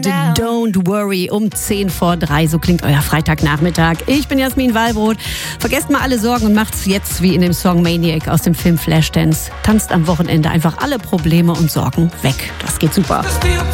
Don't worry, um 2:50, so klingt euer Freitagnachmittag. Ich bin Jasmin Wallbrot. Vergesst mal alle Sorgen und macht's jetzt wie in dem Song Maniac aus dem Film Flashdance. Tanzt am Wochenende einfach alle Probleme und Sorgen weg. Das geht super.